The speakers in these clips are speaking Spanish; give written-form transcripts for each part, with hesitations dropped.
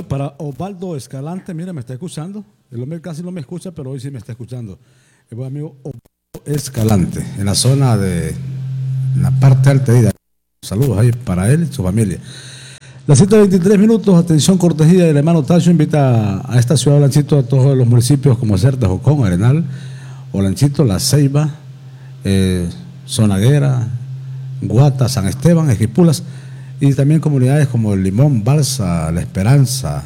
para Osvaldo Escalante, mira, me está escuchando. El hombre casi no me escucha, pero hoy sí me está escuchando. El buen amigo Osvaldo Escalante, en la zona de la parte alta de Hidalgo. Saludos ahí para él y su familia. Las 7:23 minutos, atención, cortesía del hermano Tacho, invita a esta ciudad de Olanchito a todos los municipios como Certa, Jocón, Arenal, Olanchito, La Ceiba, Zonaguera, Guata, San Esteban, Esquipulas, y también comunidades como El Limón, Balsa, La Esperanza,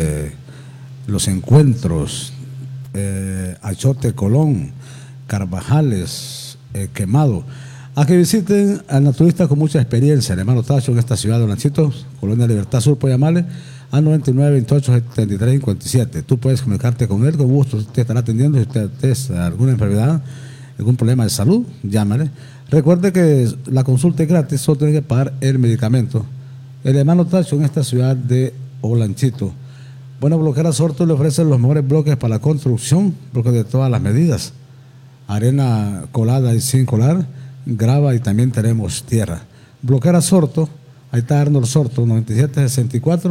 Los Encuentros, Achote, Colón, Carvajales, Quemado. A que visiten al naturista con mucha experiencia, el hermano Tacho, en esta ciudad de Olanchito, Colonia Libertad Sur, puede llamarle a 99 28 73 57. Tú puedes comunicarte con él, con gusto te estará atendiendo. Si usted tiene alguna enfermedad, algún problema de salud, llámale. Recuerde que la consulta es gratis, solo tiene que pagar el medicamento. El hermano Tacho en esta ciudad de Olanchito. Bueno, Bloquera Sorto le ofrece los mejores bloques para la construcción, bloques de todas las medidas. Arena colada y sin colar, grava, y también tenemos tierra. Bloquera Sorto, ahí está Arnold Sorto, 9764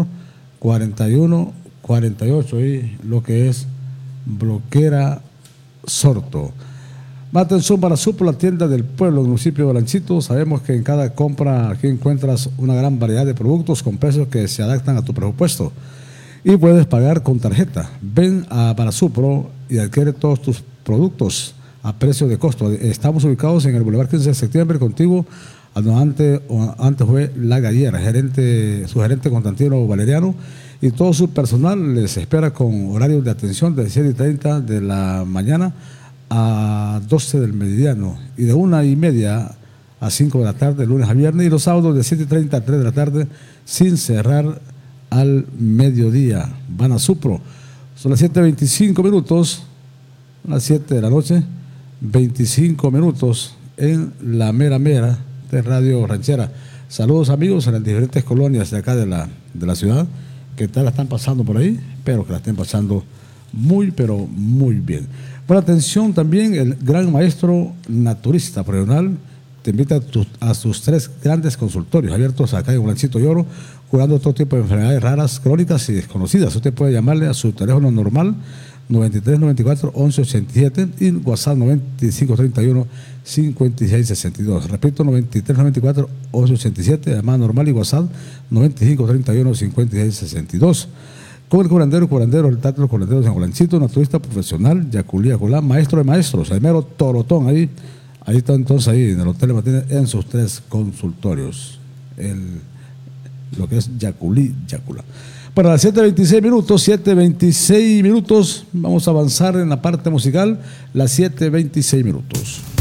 41 48, y lo que es Bloquera Sorto. Más atención para Supro, la tienda del pueblo del municipio de Olanchito. Sabemos que en cada compra aquí encuentras una gran variedad de productos con precios que se adaptan a tu presupuesto y puedes pagar con tarjeta. Ven a Parasupro y adquiere todos tus productos a precio de costo. Estamos ubicados en el Boulevard 15 de Septiembre, contiguo a donde antes fue La Gallera. Su gerente Constantino Valeriano y todo su personal les espera con horarios de atención de 7:30 de la mañana a 12 del meridiano y de 1:30 a 5 de la tarde, lunes a viernes, y los sábados de 7:30 a 3 de la tarde, sin cerrar al mediodía. Van a Supro. Son las 7:25 minutos, las 7 de la noche, 25 minutos en la mera de Radio Ranchera. Saludos, amigos, en las diferentes colonias de acá de la ciudad, que tal la están pasando por ahí, pero que la estén pasando muy, pero muy bien. Buena atención también, el gran maestro naturista profesional te invita a sus 3 grandes consultorios abiertos acá en Olanchito y Oro, curando todo tipo de enfermedades raras, crónicas y desconocidas. Usted puede llamarle a su teléfono normal 93 94 11 87 y WhatsApp 95 31 56 62. Repito, 93 94 11 87, además normal, y WhatsApp 95 31 56 62. Con el curandero, el Tato de los Curanderos en Olanchito, naturista profesional, Yaculí Acolá, maestro de maestros, el mero Torotón, ahí está entonces ahí en el Hotel Martínez, en sus 3 consultorios, lo que es Yaculí Yaculá. Para las 7:26 minutos, vamos a avanzar en la parte musical, las 7:26 minutos.